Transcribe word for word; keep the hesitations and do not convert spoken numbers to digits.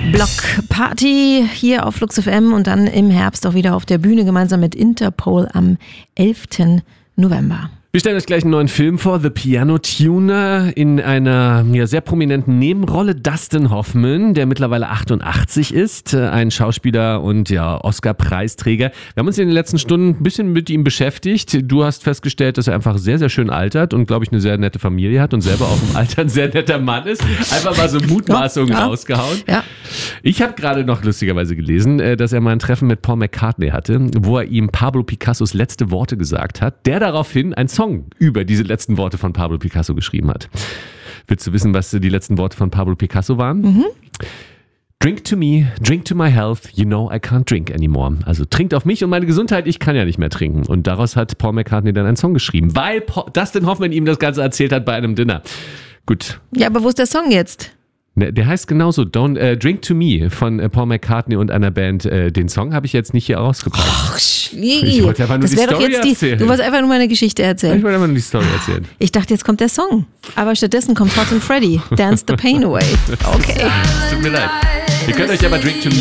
Block Party hier auf Flux F M und dann im Herbst auch wieder auf der Bühne gemeinsam mit Interpol am elften November. Wir stellen euch gleich einen neuen Film vor, The Piano Tuner, in einer ja, sehr prominenten Nebenrolle Dustin Hoffman, der mittlerweile achtundachtzig ist, ein Schauspieler und ja Oscar-Preisträger. Wir haben uns in den letzten Stunden ein bisschen mit ihm beschäftigt. Du hast festgestellt, dass er einfach sehr, sehr schön altert und, glaube ich, eine sehr nette Familie hat und selber auch im Alter ein sehr netter Mann ist. Einfach mal so Mutmaßungen ja, ja. rausgehauen. Ja. Ich habe gerade noch lustigerweise gelesen, dass er mal ein Treffen mit Paul McCartney hatte, wo er ihm Pablo Picassos letzte Worte gesagt hat, der daraufhin ein Song über diese letzten Worte von Pablo Picasso geschrieben hat. Willst du wissen, was die letzten Worte von Pablo Picasso waren? Mhm. Drink to me, drink to my health, you know I can't drink anymore. Also trinkt auf mich und meine Gesundheit, ich kann ja nicht mehr trinken. Und daraus hat Paul McCartney dann einen Song geschrieben, weil Paul, Dustin Hoffman ihm das Ganze erzählt hat bei einem Dinner. Gut. Ja, aber wo ist der Song jetzt? Der heißt genauso, Don't äh, Drink to Me von äh, Paul McCartney und einer Band. Äh, den Song habe ich jetzt nicht hier rausgepackt. Ach, schwierig. Ich wollte einfach nur das die Story doch jetzt die, erzählen. Du wolltest einfach nur meine Geschichte erzählen. Ich wollte einfach nur die Story erzählen. Ich dachte, jetzt kommt der Song. Aber stattdessen kommt Hot and Freddy. Dance the Pain Away. Okay. Es tut mir leid. Ihr könnt euch aber Drink to Me